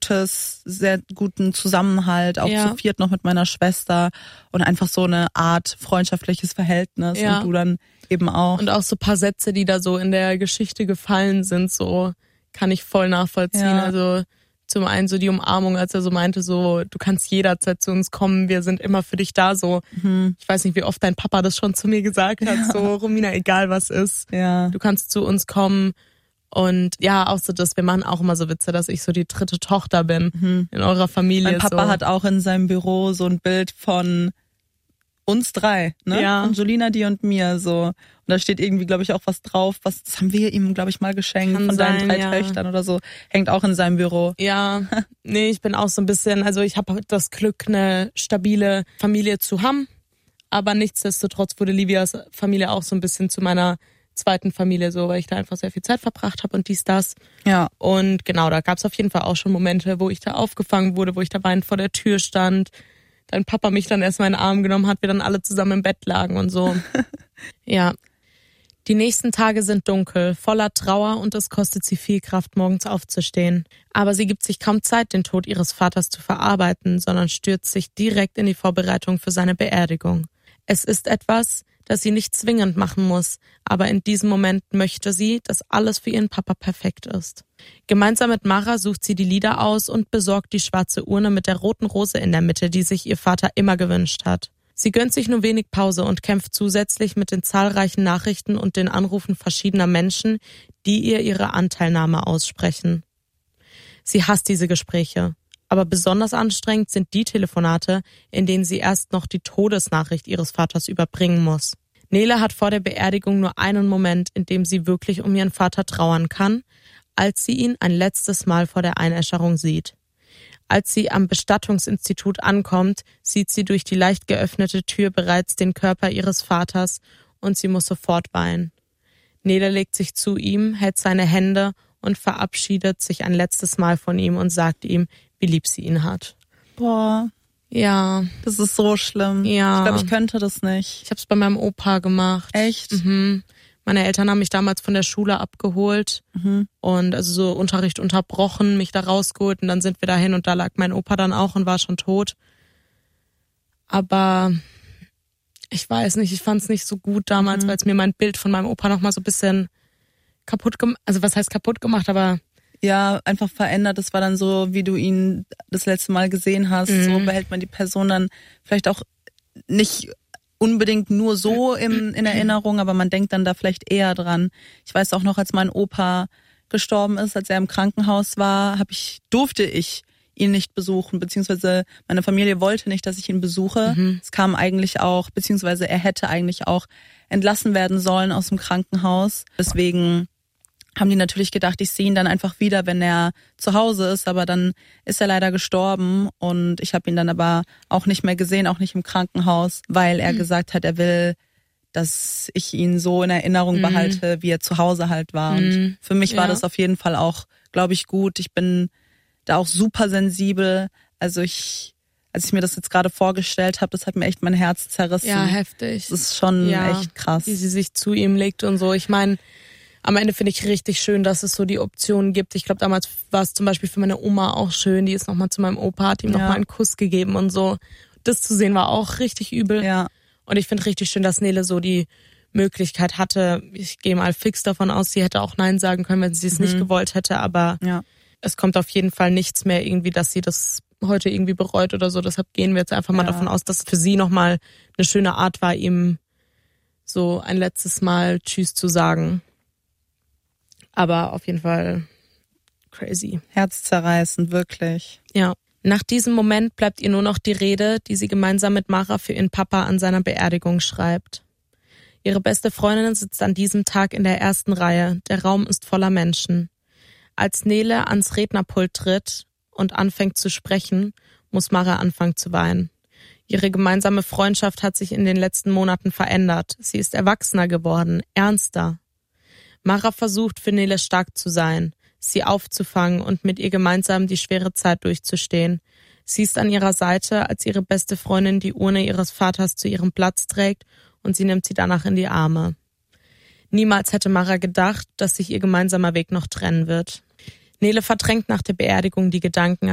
sehr guten Zusammenhalt, auch zu viert noch mit meiner Schwester und einfach so eine Art freundschaftliches Verhältnis und du dann eben auch. Und auch so ein paar Sätze, die da so in der Geschichte gefallen sind, so kann ich voll nachvollziehen. Ja. Also zum einen so die Umarmung, als er so meinte, so du kannst jederzeit zu uns kommen, wir sind immer für dich da, so. Ich weiß nicht, wie oft dein Papa das schon zu mir gesagt hat, so Romina, egal was ist, du kannst zu uns kommen. Und ja, auch so das, wir machen auch immer so Witze, dass ich so die dritte Tochter bin in eurer Familie. Mein Papa so. hat auch in seinem Büro so ein Bild von uns drei, ne? Ja. Von Julina, dir und mir, so. Und da steht irgendwie, glaube ich, auch was drauf, das haben wir ihm, glaube ich, mal geschenkt, Kann von deinen sein, 3 Töchtern oder so. Hängt auch in seinem Büro. Ja, nee, ich bin auch so ein bisschen, also ich habe das Glück, eine stabile Familie zu haben, aber nichtsdestotrotz wurde Livias Familie auch so ein bisschen zu meiner zweiten Familie, so, weil ich da einfach sehr viel Zeit verbracht habe und das. Ja. Und genau, da gab es auf jeden Fall auch schon Momente, wo ich da aufgefangen wurde, wo ich da weinend vor der Tür stand, dein Papa mich dann erst mal in den Arm genommen hat, wir dann alle zusammen im Bett lagen und so. Ja. Die nächsten Tage sind dunkel, voller Trauer und es kostet sie viel Kraft, morgens aufzustehen. Aber sie gibt sich kaum Zeit, den Tod ihres Vaters zu verarbeiten, sondern stürzt sich direkt in die Vorbereitung für seine Beerdigung. Es ist etwas, das sie nicht zwingend machen muss, aber in diesem Moment möchte sie, dass alles für ihren Papa perfekt ist. Gemeinsam mit Mara sucht sie die Lieder aus und besorgt die schwarze Urne mit der roten Rose in der Mitte, die sich ihr Vater immer gewünscht hat. Sie gönnt sich nur wenig Pause und kämpft zusätzlich mit den zahlreichen Nachrichten und den Anrufen verschiedener Menschen, die ihr ihre Anteilnahme aussprechen. Sie hasst diese Gespräche. Aber besonders anstrengend sind die Telefonate, in denen sie erst noch die Todesnachricht ihres Vaters überbringen muss. Nele hat vor der Beerdigung nur einen Moment, in dem sie wirklich um ihren Vater trauern kann, als sie ihn ein letztes Mal vor der Einäscherung sieht. Als sie am Bestattungsinstitut ankommt, sieht sie durch die leicht geöffnete Tür bereits den Körper ihres Vaters und sie muss sofort weinen. Nele legt sich zu ihm, hält seine Hände und verabschiedet sich ein letztes Mal von ihm und sagt ihm, wie lieb sie ihn hat. Boah. Ja. Das ist so schlimm. Ja. Ich glaube, ich könnte das nicht. Ich habe es bei meinem Opa gemacht. Echt? Meine Eltern haben mich damals von der Schule abgeholt und also so Unterricht unterbrochen, mich da rausgeholt und dann sind wir dahin und da lag mein Opa dann auch und war schon tot. Aber ich weiß nicht, ich fand es nicht so gut damals, weil es mir mein Bild von meinem Opa nochmal so ein bisschen kaputt gemacht, also was heißt kaputt gemacht, aber ja, einfach verändert. Das war dann so, wie du ihn das letzte Mal gesehen hast. So behält man die Person dann vielleicht auch nicht unbedingt nur so in Erinnerung, aber man denkt dann da vielleicht eher dran. Ich weiß auch noch, als mein Opa gestorben ist, als er im Krankenhaus war, durfte ich ihn nicht besuchen, beziehungsweise meine Familie wollte nicht, dass ich ihn besuche. Es kam eigentlich auch, beziehungsweise er hätte eigentlich auch entlassen werden sollen aus dem Krankenhaus. Deswegen haben die natürlich gedacht, ich sehe ihn dann einfach wieder, wenn er zu Hause ist, aber dann ist er leider gestorben und ich habe ihn dann aber auch nicht mehr gesehen, auch nicht im Krankenhaus, weil er gesagt hat, er will, dass ich ihn so in Erinnerung behalte, wie er zu Hause halt war. Und für mich war das auf jeden Fall auch, glaube ich, gut. Ich bin da auch super sensibel. Also als ich mir das jetzt gerade vorgestellt habe, das hat mir echt mein Herz zerrissen. Ja, heftig. Das ist schon echt krass. Wie sie sich zu ihm legt und so. Ich meine, am Ende finde ich richtig schön, dass es so die Optionen gibt. Ich glaube, damals war es zum Beispiel für meine Oma auch schön. Die ist nochmal zu meinem Opa, hat ihm nochmal einen Kuss gegeben und so. Das zu sehen war auch richtig übel. Ja. Und ich finde richtig schön, dass Nele so die Möglichkeit hatte. Ich gehe mal fix davon aus, sie hätte auch Nein sagen können, wenn sie es nicht gewollt hätte. Aber es kommt auf jeden Fall nichts mehr irgendwie, dass sie das heute irgendwie bereut oder so. Deshalb gehen wir jetzt einfach mal davon aus, dass es für sie nochmal eine schöne Art war, ihm so ein letztes Mal Tschüss zu sagen. Aber auf jeden Fall crazy. Herzzerreißend, wirklich. Ja. Nach diesem Moment bleibt ihr nur noch die Rede, die sie gemeinsam mit Mara für ihren Papa an seiner Beerdigung schreibt. Ihre beste Freundin sitzt an diesem Tag in der ersten Reihe. Der Raum ist voller Menschen. Als Nele ans Rednerpult tritt und anfängt zu sprechen, muss Mara anfangen zu weinen. Ihre gemeinsame Freundschaft hat sich in den letzten Monaten verändert. Sie ist erwachsener geworden, ernster. Mara versucht, für Nele stark zu sein, sie aufzufangen und mit ihr gemeinsam die schwere Zeit durchzustehen. Sie ist an ihrer Seite, als ihre beste Freundin die Urne ihres Vaters zu ihrem Platz trägt und sie nimmt sie danach in die Arme. Niemals hätte Mara gedacht, dass sich ihr gemeinsamer Weg noch trennen wird. Nele verdrängt nach der Beerdigung die Gedanken